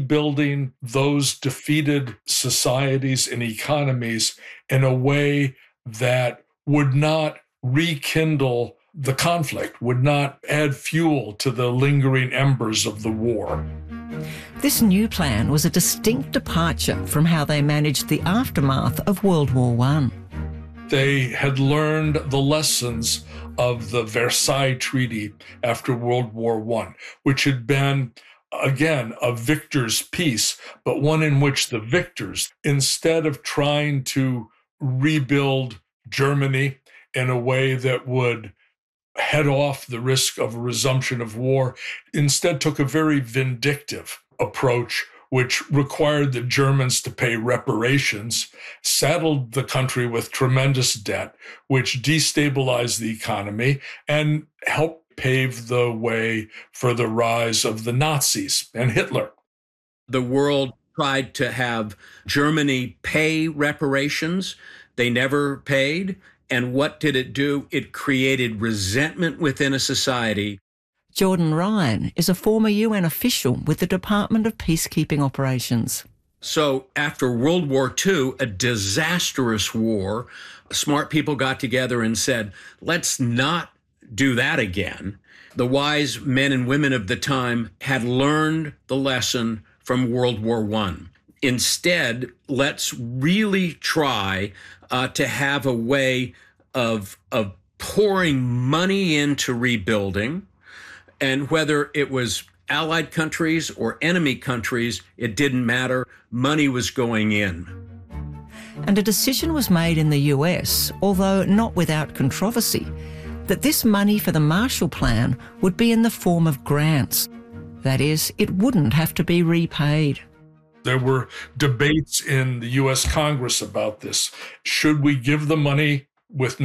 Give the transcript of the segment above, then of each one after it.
rebuilding those defeated societies and economies in a way that would not rekindle the conflict, would not add fuel to the lingering embers of the war. This new plan was a distinct departure from how they managed the aftermath of World War I. They had learned the lessons of the Versailles Treaty after World War I, which had been, again, a victor's peace, but one in which the victors, instead of trying to rebuild Germany in a way that would head off the risk of a resumption of war, instead took a very vindictive approach, which required the Germans to pay reparations, saddled the country with tremendous debt, which destabilized the economy and helped pave the way for the rise of the Nazis and Hitler. The world tried to have Germany pay reparations. They never paid. And what did it do? It created resentment within a society. Jordan Ryan is a former UN official with the Department of Peacekeeping Operations. So after World War II, a disastrous war, smart people got together and said, let's not do that again. The wise men and women of the time had learned the lesson from World War I. Instead, let's really try to have a way of pouring money into rebuilding. And whether it was allied countries or enemy countries, it didn't matter. Money was going in. And a decision was made in the US, although not without controversy, that this money for the Marshall Plan would be in the form of grants. That is, it wouldn't have to be repaid. There were debates in the U.S. Congress about this. Should we give the money with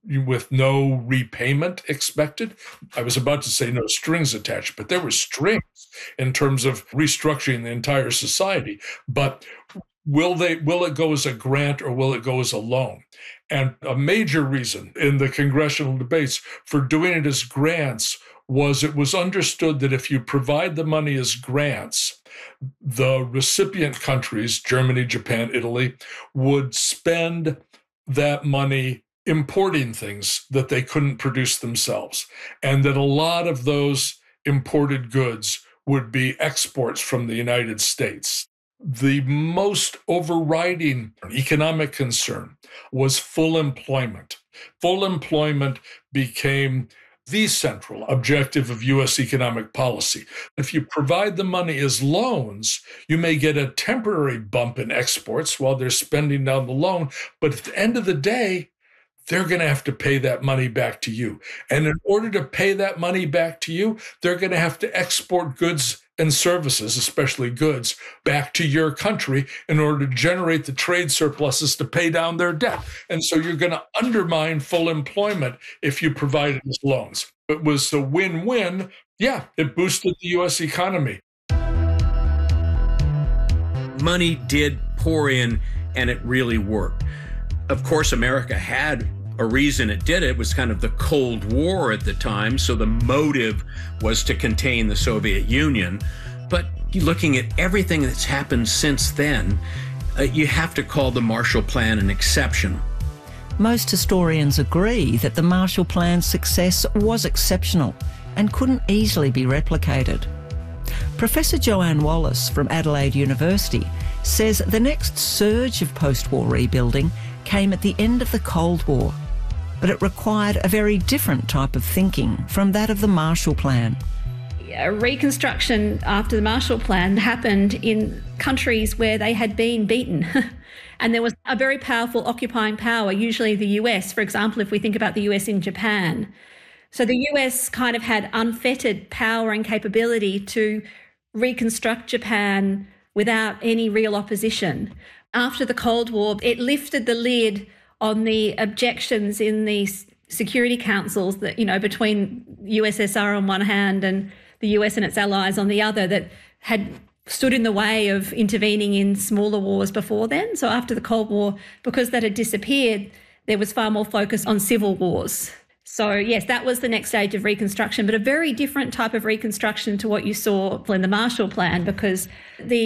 no repayment expected? I was about to say no strings attached, but there were strings in terms of restructuring the entire society. But will it go as a grant or will it go as a loan? And a major reason in the congressional debates for doing it as grants was it was understood that if you provide the money as grants, the recipient countries, Germany, Japan, Italy, would spend that money importing things that they couldn't produce themselves, and that a lot of those imported goods would be exports from the United States. The most overriding economic concern was full employment. Full employment became the central objective of U.S. economic policy. If you provide the money as loans, you may get a temporary bump in exports while they're spending down the loan, but at the end of the day, they're going to have to pay that money back to you. And in order to pay that money back to you, they're going to have to export goods and services, especially goods, back to your country in order to generate the trade surpluses to pay down their debt. And so you're going to undermine full employment if you provide it as loans. It was a win-win. Yeah, it boosted the U.S. economy. Money did pour in, and it really worked. Of course, America had a reason it did it. It was kind of the Cold War at the time, so the motive was to contain the Soviet Union. But looking at everything that's happened since then, you have to call the Marshall Plan an exception. Most historians agree that the Marshall Plan's success was exceptional and couldn't easily be replicated. Professor Joanne Wallace from Adelaide University says the next surge of post-war rebuilding came at the end of the Cold War, but it required a very different type of thinking from that of the Marshall Plan. Reconstruction after the Marshall Plan happened in countries where they had been beaten. And there was a very powerful occupying power, usually the US, for example, if we think about the US in Japan. So the US kind of had unfettered power and capability to reconstruct Japan without any real opposition. After the Cold War, it lifted the lid on the objections in the security councils that, between USSR on one hand and the US and its allies on the other, that had stood in the way of intervening in smaller wars before then. So after the Cold War, because that had disappeared, there was far more focus on civil wars. So yes, that was the next stage of reconstruction, but a very different type of reconstruction to what you saw in the Marshall Plan, because the